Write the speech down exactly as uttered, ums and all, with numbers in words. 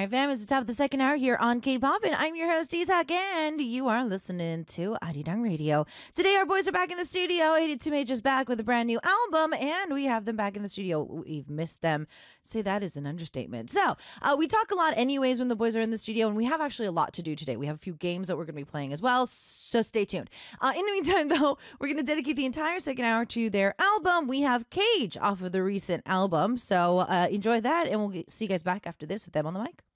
right, fam, it's the top of the second hour here on K-Pop, and I'm your host, Isak, and you are listening to Arirang Radio. Today, our boys are back in the studio. eighty-two Majors back with a brand new album, and we have them back in the studio. We've missed them. Say that is an understatement. So, uh, we talk a lot anyways when the boys are in the studio, and we have actually a lot to do today. We have a few games that we're going to be playing as well, so stay tuned. Uh, in the meantime, though, we're going to dedicate the entire second hour to their album. We have Cage off of the recent album, so uh, enjoy that, and we'll see you guys back after this with them on the mic.